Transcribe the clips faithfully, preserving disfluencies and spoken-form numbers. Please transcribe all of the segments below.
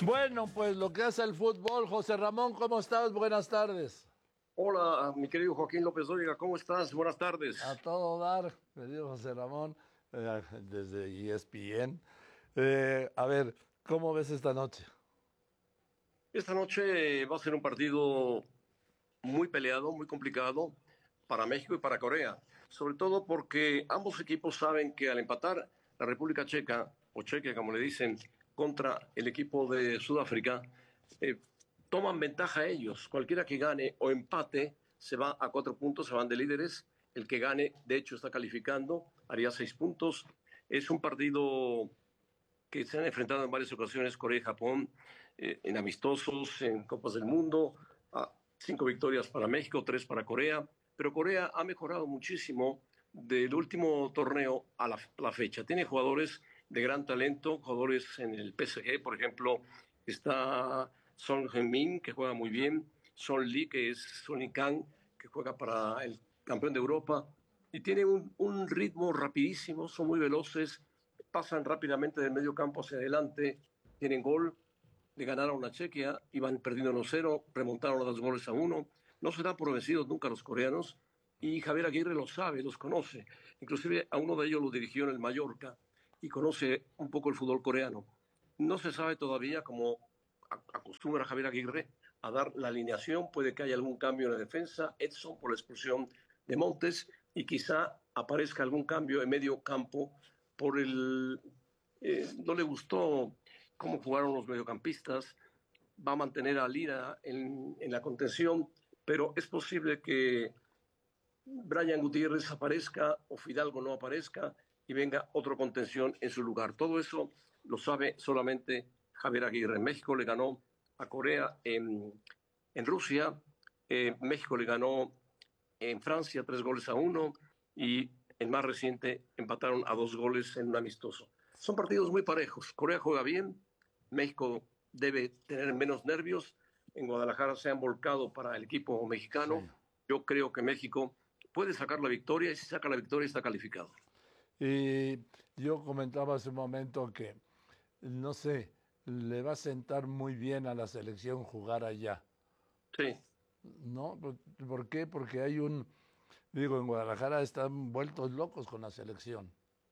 Bueno, pues lo que hace el fútbol. José Ramón, ¿cómo estás? Buenas tardes. Hola, mi querido Joaquín López Dóriga, ¿cómo estás? Buenas A tardes. todo dar, querido José Ramón, eh, desde E S P N. Eh, a ver, ¿cómo ves esta noche? Esta noche va a ser un partido muy peleado, muy complicado para México y para Corea, sobre todo porque ambos equipos saben que al empatar la República Checa, o Chequia como le dicen, contra el equipo de Sudáfrica, eh, toman ventaja ellos. Cualquiera que gane o empate se va a cuatro puntos, se van de líderes. El que gane, de hecho, está calificando, haría seis puntos. Es un partido que se han enfrentado en varias ocasiones Corea y Japón, eh, en amistosos, en Copas del Mundo. Ah, cinco victorias para México, tres para Corea. Pero Corea ha mejorado muchísimo del último torneo a la, la fecha. Tiene jugadores de gran talento, jugadores en el P S G, por ejemplo, está Son Heung-min, que juega muy bien, Son Lee, que es Son Kang, que juega para el campeón de Europa, y tiene un, un ritmo rapidísimo, son muy veloces, pasan rápidamente del medio campo hacia adelante, tienen gol, le ganaron a Chequia, iban perdiendo uno cero, remontaron a dos goles a uno. No se dan por vencidos nunca los coreanos, y Javier Aguirre lo sabe, los conoce. Inclusive a uno de ellos lo dirigió en el Mallorca y conoce un poco el fútbol coreano. No se sabe todavía cómo acostumbra Javier Aguirre a dar la alineación, puede que haya algún cambio en la defensa, Edson por la expulsión de Montes, y quizá aparezca algún cambio en medio campo por el... Eh, no le gustó cómo jugaron los mediocampistas, va a mantener a Lira en, en la contención, pero es posible que Brian Gutiérrez aparezca o Fidalgo no aparezca y venga otro contención en su lugar. Todo eso lo sabe solamente Javier Aguirre. México le ganó a Corea en, en Rusia, eh, México le ganó en Francia tres goles a uno y el más reciente empataron a dos goles en un amistoso. Son partidos muy parejos. Corea juega bien, México debe tener menos nervios. En Guadalajara se han volcado para el equipo Sí. mexicano. Yo creo que México puede sacar la victoria y si saca la victoria está calificado. Y yo comentaba hace un momento que, no sé, le va a sentar muy bien a la selección jugar allá, Sí, ¿no? ¿Por, por qué? Porque hay un, digo, en Guadalajara están vueltos locos con la selección.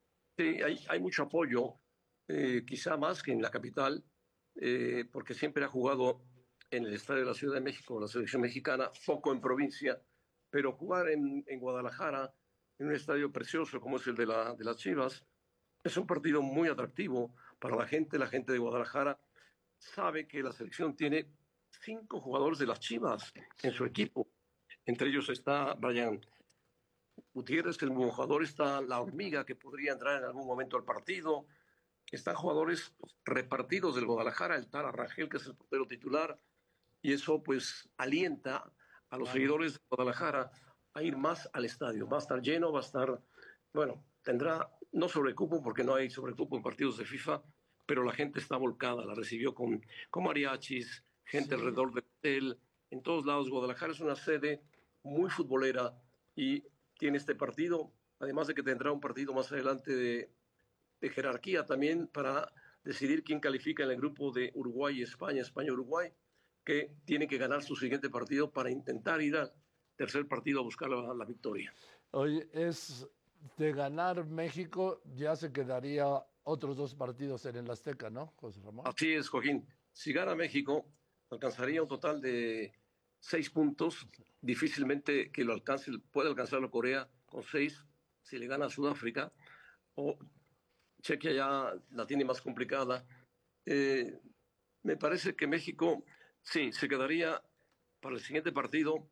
sí, hay, hay mucho apoyo, eh, quizá más que en la capital, eh, porque siempre ha jugado en el Estadio de la Ciudad de México, la selección mexicana, poco en provincia, pero jugar en, en Guadalajara, en un estadio precioso como es el de, la, de las Chivas, es un partido muy atractivo para la gente. La gente de Guadalajara sabe que la selección tiene cinco jugadores de las Chivas en su equipo. Entre ellos está Brian Gutiérrez, que es un buen jugador, está la hormiga, que podría entrar en algún momento al partido. Están jugadores repartidos del Guadalajara, el Tara Rangel, que es el portero titular, y eso pues alienta a los Claro. seguidores de Guadalajara a ir más al estadio. Va a estar lleno, va a estar, bueno, tendrá no sobrecupo porque no hay sobrecupo en partidos de FIFA, pero la gente está volcada, la recibió con, con mariachis, gente Sí, alrededor del hotel, en todos lados. Guadalajara es una sede muy futbolera y tiene este partido, además de que tendrá un partido más adelante de, de jerarquía también para decidir quién califica en el grupo de Uruguay y España, España-Uruguay, que tiene que ganar su siguiente partido para intentar ir al tercer partido a buscar la, la victoria. oye, es de ganar México, ya se quedaría otros dos partidos en el Azteca, ¿no, José Ramón? Así es, Joaquín. Si gana México, alcanzaría un total de seis puntos. Difícilmente que lo alcance, puede alcanzarlo Corea con seis si le gana a Sudáfrica. O Chequia ya la tiene más complicada. Eh, Me parece que México, sí, se quedaría para el siguiente partido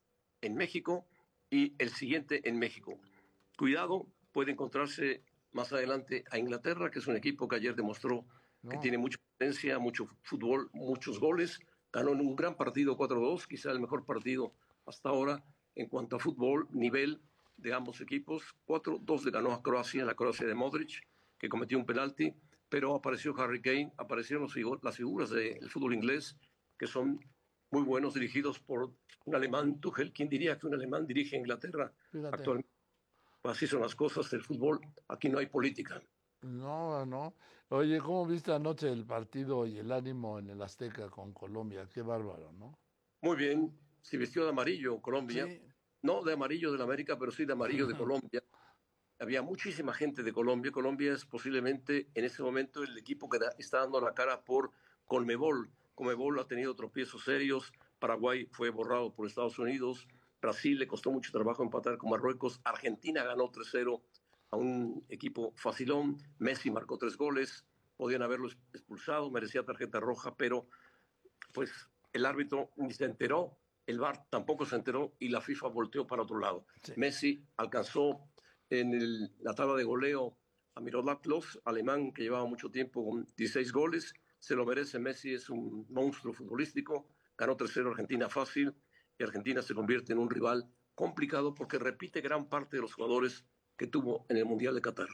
en México y el siguiente en México. Cuidado, puede encontrarse más adelante a Inglaterra, que es un equipo que ayer demostró que No, tiene mucha potencia, mucho fútbol, muchos goles. Ganó en un gran partido cuatro dos, quizá el mejor partido hasta ahora en cuanto a fútbol, nivel de ambos equipos. cuatro dos le ganó a Croacia, la Croacia de Modric, que cometió un penalti, pero apareció Harry Kane, aparecieron los, las figuras del fútbol inglés, que son muy buenos, dirigidos por un alemán, Tuchel. ¿Quién diría que un alemán dirige a Inglaterra fíjate. actualmente? Pues así son las cosas del fútbol, aquí no hay política. No, no. Oye, ¿cómo viste anoche el partido y el ánimo en el Azteca con Colombia? Qué bárbaro, ¿no? Muy bien, se vistió de amarillo Colombia, Sí. no de amarillo de la América, pero sí de amarillo de Colombia. Había muchísima gente de Colombia. Colombia es posiblemente en este momento el equipo que da, está dando la cara por Conmebol. Conmebol ha tenido tropiezos serios. Paraguay fue borrado por Estados Unidos. Brasil le costó mucho trabajo empatar con Marruecos. Argentina ganó tres cero a un equipo facilón. Messi marcó tres goles. Podían haberlo expulsado, merecía tarjeta roja, pero pues el árbitro ni se enteró, el V A R tampoco se enteró y la FIFA volteó para otro lado. Sí. Messi alcanzó en el, la tabla de goleo a Miroslav Klose, alemán que llevaba mucho tiempo con dieciséis goles, se lo merece. Messi es un monstruo futbolístico, ganó tres cero Argentina fácil y Argentina se convierte en un rival complicado porque repite gran parte de los jugadores que tuvo en el Mundial de Qatar.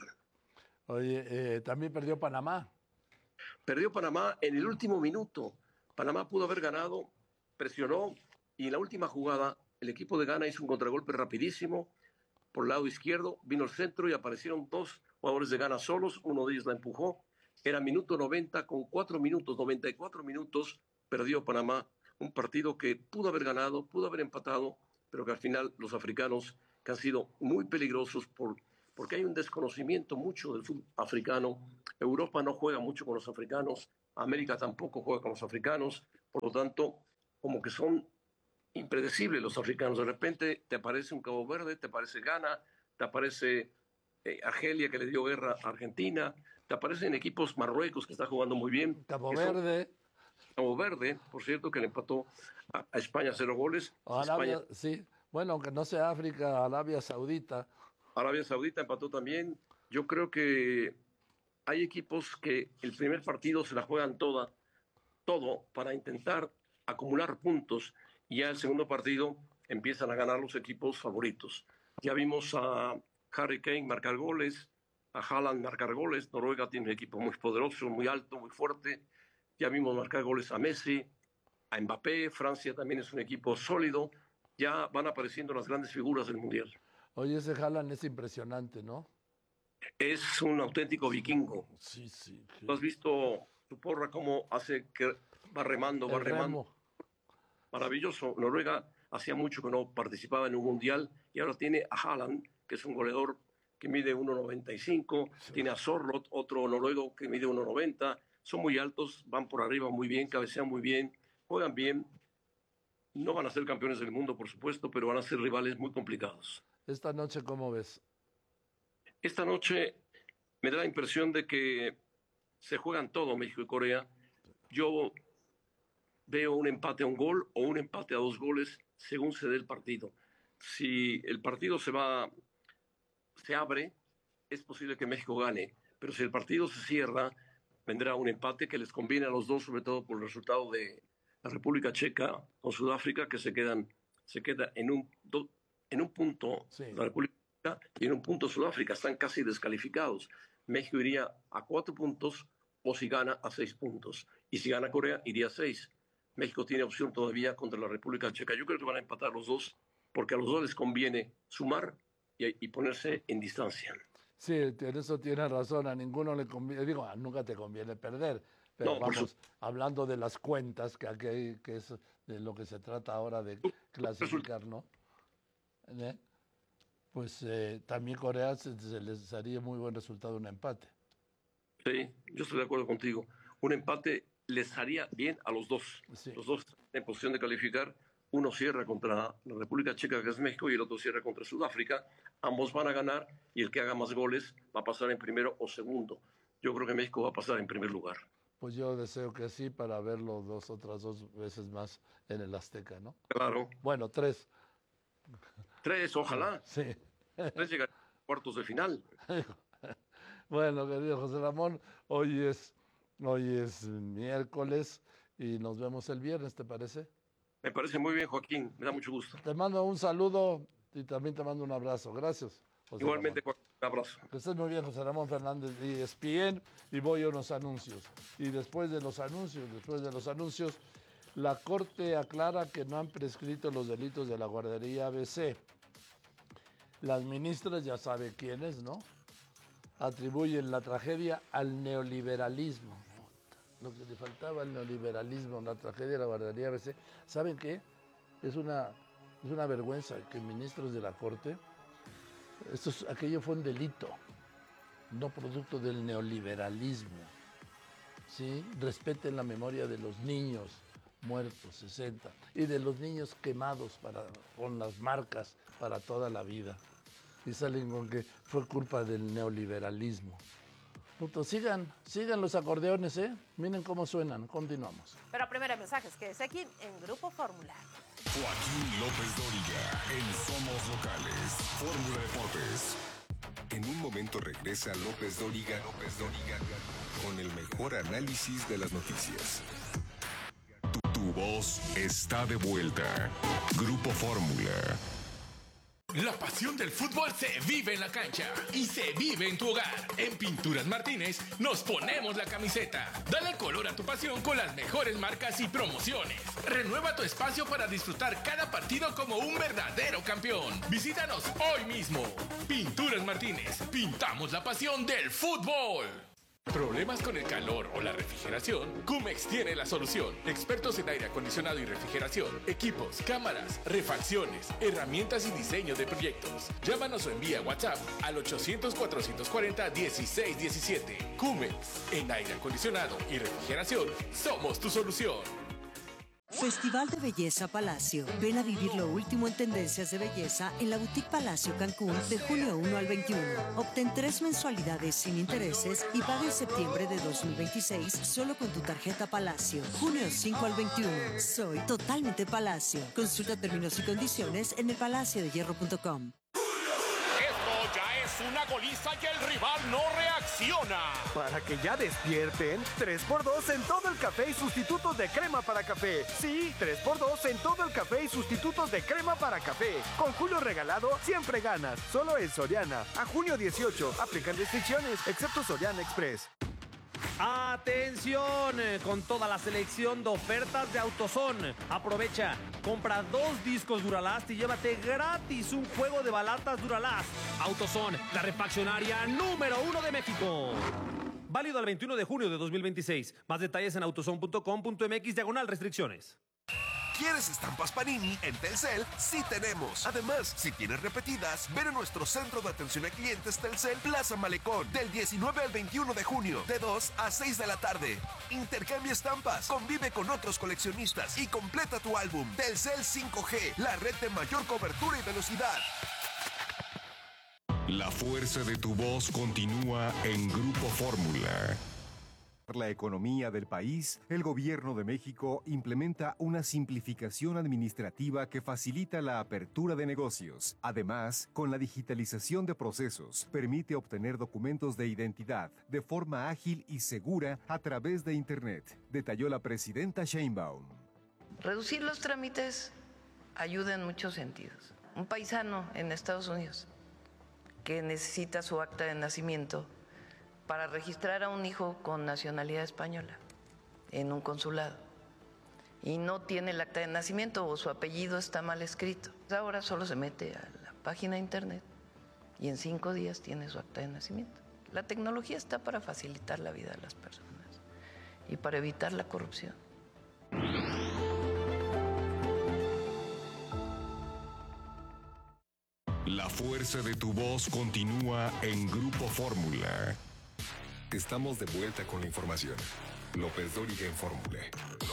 Oye, eh, también perdió Panamá. Perdió Panamá en el último minuto. Panamá pudo haber ganado, presionó y en la última jugada el equipo de Ghana hizo un contragolpe rapidísimo por el lado izquierdo, vino el centro y aparecieron dos jugadores de Ghana solos, uno de ellos la empujó. Era minuto noventa, con cuatro minutos, noventa y cuatro minutos, perdió Panamá un partido que pudo haber ganado, pudo haber empatado, pero que al final los africanos, que han sido muy peligrosos por, porque hay un desconocimiento mucho del fútbol africano. Europa no juega mucho con los africanos, América tampoco juega con los africanos, por lo tanto, como que son impredecibles los africanos. De repente te aparece un Cabo Verde, te aparece Ghana, te aparece eh, Argelia que le dio guerra a Argentina, te aparecen equipos Marruecos que está jugando muy bien, Cabo que son Verde. Cabo Verde, por cierto, que le empató a, a España cero goles. España, Arabia, sí. Bueno, aunque no sea África, Arabia Saudita. Arabia Saudita empató también. Yo creo que hay equipos que el primer partido se la juegan toda, todo para intentar acumular puntos y ya el segundo partido empiezan a ganar los equipos favoritos. Ya vimos a Harry Kane marcar goles, a Haaland marcar goles. Noruega tiene un equipo muy poderoso, muy alto, muy fuerte. Ya vimos marcar goles a Messi, a Mbappé. Francia también es un equipo sólido. Ya van apareciendo las grandes figuras del Mundial. Oye, ese Haaland es impresionante, ¿no? Es un auténtico vikingo. Sí, sí. ¿Tú has visto su porra cómo hace que va remando, va El remando? remo. Maravilloso. Noruega hacía mucho que no participaba en un mundial y ahora tiene a Haaland, que es un goleador que mide uno noventa y cinco, sí. Tiene a Sorloth, otro noruego que mide uno noventa. Son muy altos, van por arriba muy bien, cabecean muy bien, juegan bien. No van a ser campeones del mundo, por supuesto, pero van a ser rivales muy complicados. Esta noche, ¿cómo ves? Esta noche me da la impresión de que se juegan todo México y Corea. Yo veo un empate a un gol o un empate a dos goles según se dé el partido. Si el partido se va, se abre, es posible que México gane, pero si el partido se cierra, vendrá un empate que les conviene a los dos, sobre todo por el resultado de la República Checa con Sudáfrica, que se quedan, se queda en un, do, en un punto sí. La República Checa y en un punto Sudáfrica, están casi descalificados. México iría a cuatro puntos o si gana a seis puntos. Y si gana Corea, iría a seis. México tiene opción todavía contra la República Checa. Yo creo que van a empatar los dos, porque a los dos les conviene sumar y, y ponerse en distancia. Sí, en eso tienes razón. A ninguno le conviene, digo, nunca te conviene perder. Pero no, vamos, su... hablando de las cuentas, que aquí que es de lo que se trata ahora de clasificar, ¿no? ¿Eh? Pues eh, también Corea se, se les haría muy buen resultado un empate. Sí, yo estoy de acuerdo contigo. Un empate les haría bien a los dos. Sí. Los dos en posición de calificar. Uno cierra contra la República Checa, que es México, y el otro cierra contra Sudáfrica. Ambos van a ganar y el que haga más goles va a pasar en primero o segundo. Yo creo que México va a pasar en primer lugar. Pues yo deseo que sí, para verlo dos otras dos veces más en el Azteca, ¿no? Claro. Bueno, tres. Tres, ojalá. Sí. Tres llegan a cuartos de final. Bueno, querido José Ramón, hoy es, hoy es miércoles y nos vemos el viernes, ¿te parece? Me parece muy bien, Joaquín. Me da mucho gusto. Te mando un saludo y también te mando un abrazo. Gracias, José Igualmente, Ramón. Un abrazo. Que estés muy bien, José Ramón Fernández de E S P N, y voy a unos anuncios. Y después de los anuncios, después de los anuncios, la Corte aclara que no han prescrito los delitos de la guardería A B C. Las ministras ya sabe quiénes, ¿no? atribuyen la tragedia al neoliberalismo. Lo que le faltaba al neoliberalismo, la tragedia, la barbaridad. ¿Saben qué? Es una, es una vergüenza que ministros de la Corte, esto es, aquello fue un delito, no producto del neoliberalismo. ¿Sí? Respeten la memoria de los niños muertos, sesenta, y de los niños quemados para, con las marcas para toda la vida. Y salen con que fue culpa del neoliberalismo. Puto, sigan, sigan los acordeones, ¿eh? Miren cómo suenan. Continuamos. Pero primero mensajes, quédese aquí en Grupo Fórmula. Joaquín López Dóriga, en Somos Locales, Fórmula Deportes. En un momento regresa López Dóriga, López Dóriga, con el mejor análisis de las noticias. Tu, tu voz está de vuelta. Grupo Fórmula. La pasión del fútbol se vive en la cancha y se vive en tu hogar. En Pinturas Martínez nos ponemos la camiseta. Dale color a tu pasión con las mejores marcas y promociones. Renueva tu espacio para disfrutar cada partido como un verdadero campeón. Visítanos hoy mismo. Pinturas Martínez. Pintamos la pasión del fútbol. ¿Problemas con el calor o la refrigeración? Cumex tiene la solución. Expertos en aire acondicionado y refrigeración, equipos, cámaras, refacciones, herramientas y diseño de proyectos. Llámanos o envía WhatsApp al ochocientos, cuatrocientos cuarenta, dieciséis diecisiete. Cumex, en aire acondicionado y refrigeración, somos tu solución. Festival de Belleza Palacio. Ven a vivir lo último en tendencias de belleza en la Boutique Palacio Cancún de junio uno al veintiuno. Obtén tres mensualidades sin intereses y paga en septiembre de dos mil veintiséis solo con tu tarjeta Palacio. junio cinco al veintiuno. Soy totalmente Palacio. Consulta términos y condiciones en el palacio de hierro punto com. Una goliza y el rival no reacciona. Para que ya despierten, tres por dos en todo el café y sustitutos de crema para café. Sí, tres por dos en todo el café y sustitutos de crema para café. Con Julio regalado, siempre ganas. Solo en Soriana. A junio dieciocho. Aplican restricciones, excepto Soriana Express. ¡Atención! Con toda la selección de ofertas de AutoZone. Aprovecha, compra dos discos Duralast y llévate gratis un juego de balatas Duralast. AutoZone, la refaccionaria número uno de México. Válido al veintiuno de junio de dos mil veintiséis. Más detalles en autozone punto com punto m x diagonal restricciones. ¿Quieres estampas Panini? En Telcel sí tenemos. Además, si tienes repetidas, ven a nuestro centro de atención a clientes Telcel Plaza Malecón del diecinueve al veintiuno de junio, de dos a seis de la tarde. Intercambia estampas, convive con otros coleccionistas y completa tu álbum. Telcel cinco G, la red de mayor cobertura y velocidad. La fuerza de tu voz continúa en Grupo Fórmula. La economía del país, el Gobierno de México implementa una simplificación administrativa que facilita la apertura de negocios. Además, con la digitalización de procesos, permite obtener documentos de identidad de forma ágil y segura a través de Internet, detalló la presidenta Sheinbaum. Reducir los trámites ayuda en muchos sentidos. Un paisano en Estados Unidos que necesita su acta de nacimiento para registrar a un hijo con nacionalidad española en un consulado y no tiene el acta de nacimiento o su apellido está mal escrito. Ahora solo se mete a la página de internet y en cinco días tiene su acta de nacimiento. La tecnología está para facilitar la vida de las personas y para evitar la corrupción. La fuerza de tu voz continúa en Grupo Fórmula. Estamos de vuelta con la información. López Dóriga en Fórmula.